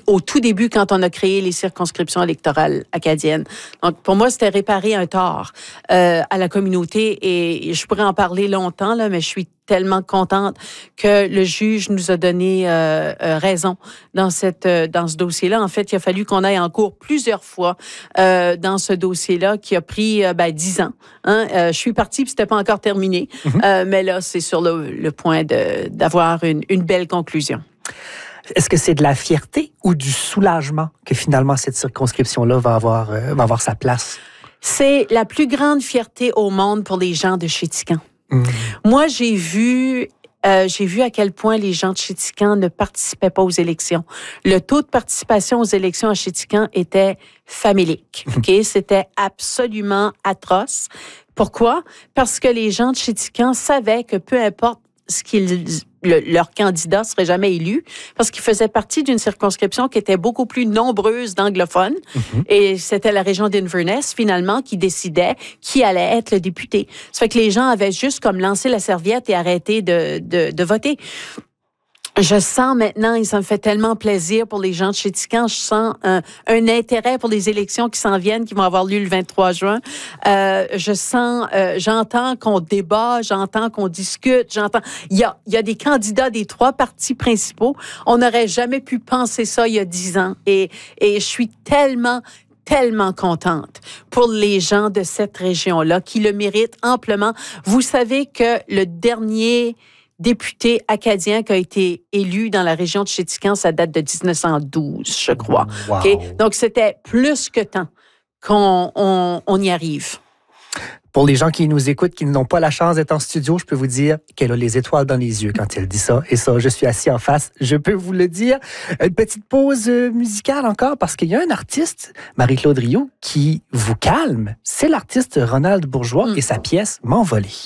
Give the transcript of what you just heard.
au tout début, quand on a créé les circonscriptions électorales acadiennes. Donc, pour moi, c'était réparer un tort à la communauté et je pourrais en parler longtemps, là, mais je suis tellement contente que le juge nous a donné raison dans ce dossier-là. En fait, il a fallu qu'on aille en cours plusieurs fois dans ce dossier-là qui a pris 10 ans. Hein? Je suis partie puis c'était pas encore terminé, mais là, c'est sur le point d'avoir une belle conclusion. Est-ce que c'est de la fierté ou du soulagement que finalement cette circonscription-là va avoir sa place? C'est la plus grande fierté au monde pour les gens de Chéticamp. Moi, j'ai vu à quel point les gens de Chéticamp ne participaient pas aux élections. Le taux de participation aux élections à Chéticamp était famélique. Okay? C'était absolument atroce. Pourquoi? Parce que les gens de Chéticamp savaient que peu importe leur candidat serait jamais élu, parce qu'il faisait partie d'une circonscription qui était beaucoup plus nombreuse d'anglophones. Et c'était la région d'Inverness, finalement, qui décidait qui allait être le député. Ça fait que les gens avaient juste comme lancé la serviette et arrêté de voter. Je sens maintenant, et ça me fait tellement plaisir pour les gens de Chéticamp, je sens un intérêt pour les élections qui s'en viennent, qui vont avoir lieu le 23 juin. J'entends qu'on débat, j'entends qu'on discute, il y a des candidats des 3 partis principaux. On n'aurait jamais pu penser ça il y a 10 ans. Et je suis tellement contente pour les gens de cette région-là qui le méritent amplement. Vous savez que le dernier député acadien qui a été élu dans la région de Chéticamp, ça date de 1912, je crois. Wow. Okay? Donc, c'était plus que temps qu'on y arrive. Pour les gens qui nous écoutent, qui n'ont pas la chance d'être en studio, je peux vous dire qu'elle a les étoiles dans les yeux quand elle dit ça. Et ça, je suis assis en face, je peux vous le dire. Une petite pause musicale encore, parce qu'il y a un artiste, Marie-Claude Rioux, qui vous calme. C'est l'artiste Ronald Bourgeois et sa pièce « M'envoler ».